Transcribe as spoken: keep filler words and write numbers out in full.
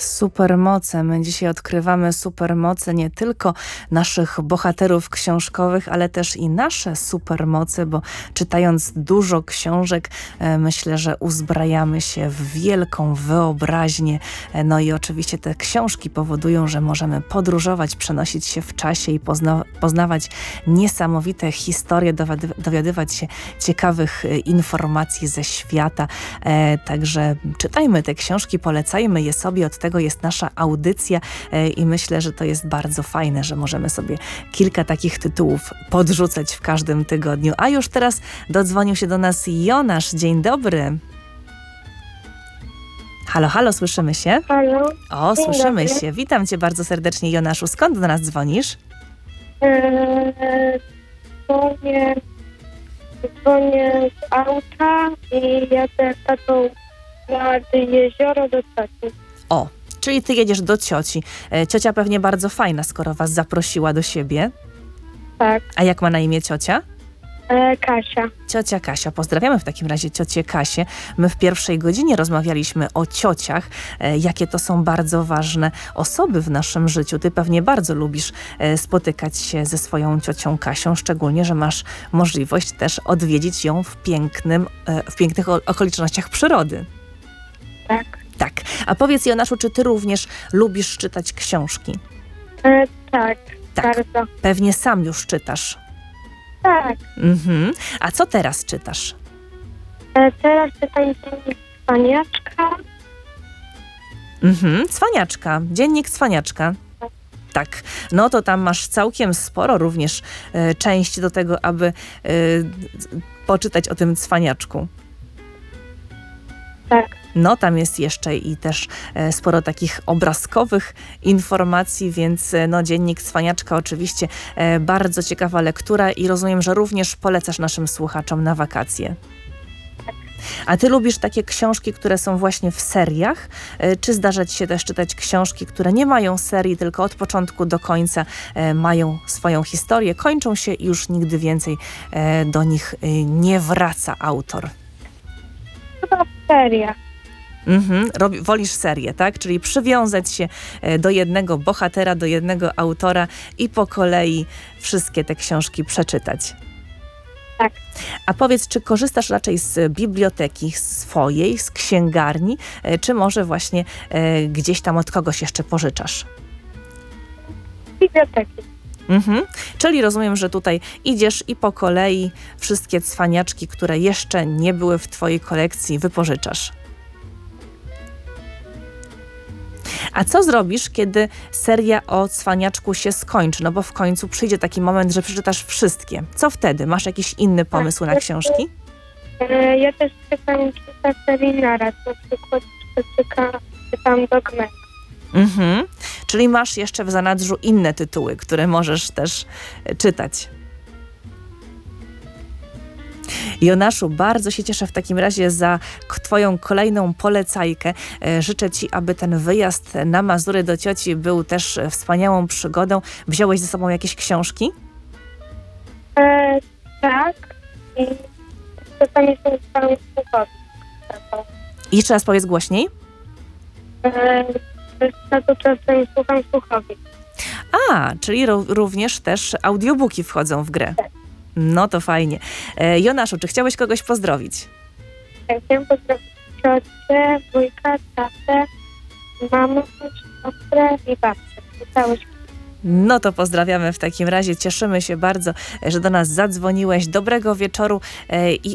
Supermoce. My dzisiaj odkrywamy supermoce nie tylko naszych bohaterów książkowych, ale też i nasze supermoce, bo czytając dużo książek, e, myślę, że uzbrajamy się w wielką wyobraźnię. E, no i oczywiście te książki powodują, że możemy podróżować, przenosić się w czasie i pozna poznawać niesamowite historie, dowiadywać się ciekawych e, informacji ze świata. E, także czytajmy te książki, polecajmy je sobie, od tego jest nasza audycja e, i myślę, że to jest bardzo fajne, że możemy sobie kilka takich tytułów podrzucać w każdym tygodniu. A już teraz dodzwonił się do nas Jonasz. Dzień dobry. Halo, halo, słyszymy się? Halo. O, Dzień słyszymy dobry. się. Witam cię bardzo serdecznie, Jonaszu. Skąd do nas dzwonisz? Eee, dzwonię, dzwonię z auta i jadę z tatą nad jezioro do taty. O, czyli ty jedziesz do cioci. E, ciocia pewnie bardzo fajna, skoro was zaprosiła do siebie. Tak, A jak ma na imię ciocia? eee, Kasia. Ciocia Kasia. Pozdrawiamy w takim razie ciocię Kasię. My w pierwszej godzinie rozmawialiśmy o ciociach, e, jakie to są bardzo ważne osoby w naszym życiu. Ty pewnie bardzo lubisz e, spotykać się ze swoją ciocią Kasią, szczególnie, że masz możliwość też odwiedzić ją w pięknym, e, w pięknych o- okolicznościach przyrody. Tak. Tak. A powiedz, Jonaszu, czy ty również lubisz czytać książki? Eee, tak, Tak. bardzo. Pewnie sam już czytasz. Tak. Mhm. A co teraz czytasz? Eee, teraz czytam dziennik Cwaniaczka. Mhm, Cwaniaczka, dziennik Cwaniaczka. Tak, no to tam masz całkiem sporo również e, części do tego, aby e, poczytać o tym cwaniaczku. Tak. No tam jest jeszcze i też e, sporo takich obrazkowych informacji, więc e, no dziennik Cwaniaczka oczywiście e, bardzo ciekawa lektura i rozumiem, że również polecasz naszym słuchaczom na wakacje. A ty lubisz takie książki, które są właśnie w seriach? E, Czy zdarza ci się też czytać książki, które nie mają serii, tylko od początku do końca e, mają swoją historię, kończą się i już nigdy więcej e, do nich e, nie wraca autor? Chyba seria. Mhm. Robi, wolisz serię, tak? Czyli przywiązać się e, do jednego bohatera, do jednego autora i po kolei wszystkie te książki przeczytać. Tak. A powiedz, czy korzystasz raczej z biblioteki swojej, z księgarni, e, czy może właśnie e, gdzieś tam od kogoś jeszcze pożyczasz? Biblioteki. Mhm. Czyli rozumiem, że tutaj idziesz i po kolei wszystkie cwaniaczki, które jeszcze nie były w twojej kolekcji, wypożyczasz. A co zrobisz, kiedy seria o cwaniaczku się skończy? No bo w końcu przyjdzie taki moment, że przeczytasz wszystkie. Co wtedy? Masz jakiś inny pomysł na książki? Eee, ja też czytam kilka serii naraz. Na przykład czytam, czytam Dogmę. Mhm. Czyli masz jeszcze w zanadrzu inne tytuły, które możesz też e, czytać. Jonaszu, bardzo się cieszę w takim razie za k- twoją kolejną polecajkę. E, życzę ci, aby ten wyjazd na Mazury do cioci był też e, wspaniałą przygodą. Wziąłeś ze sobą jakieś książki? E, tak. I czasami są całe słuchawki. Jeszcze raz powiedz głośniej. E, za to czasem słucham słuchawki. A, czyli ró- również też audiobooki wchodzą w grę. No to fajnie. E, Jonaszu, czy chciałeś kogoś pozdrowić? Chciałem pozdrowić ciocię, wujka, tatę, mamę, siostrę i babcię. I całe świat. No to pozdrawiamy w takim razie. Cieszymy się bardzo, że do nas zadzwoniłeś. Dobrego wieczoru e, i